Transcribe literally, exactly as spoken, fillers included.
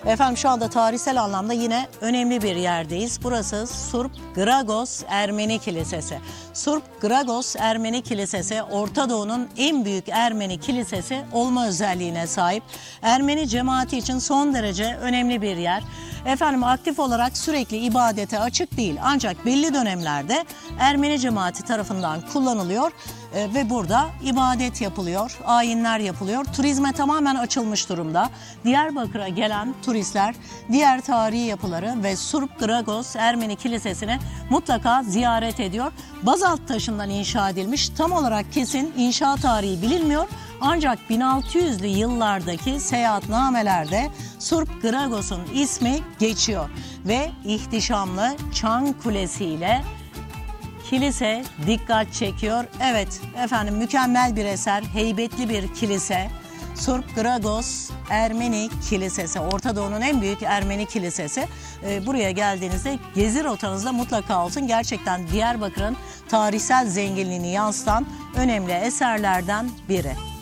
Efendim şu anda tarihsel anlamda yine önemli bir yerdeyiz. Burası Surp Gragos Ermeni Kilisesi. Surp Gragos Ermeni Kilisesi, Orta Doğu'nun en büyük Ermeni kilisesi olma özelliğine sahip. Ermeni cemaati için son derece önemli bir yer. Efendim aktif olarak sürekli ibadete açık değil, ancak belli dönemlerde Ermeni cemaati tarafından kullanılıyor e, ve burada ibadet yapılıyor, ayinler yapılıyor. Turizme tamamen açılmış durumda. Diyarbakır'a gelen turistler diğer tarihi yapıları ve Surp Gragos Ermeni Kilisesi'ni mutlaka ziyaret ediyor. Bazalt taşından inşa edilmiş, tam olarak kesin inşa tarihi bilinmiyor. Ancak bin altı yüzlü yıllardaki seyahatnamelerde Surp Gragos'un ismi geçiyor ve ihtişamlı çan kulesiyle kilise dikkat çekiyor. Evet efendim, mükemmel bir eser, heybetli bir kilise. Surp Gragos Ermeni Kilisesi, Orta Doğu'nun en büyük Ermeni kilisesi. Ee, buraya geldiğinizde gezi rotanızda mutlaka olsun. Gerçekten Diyarbakır'ın tarihsel zenginliğini yansıtan önemli eserlerden biri.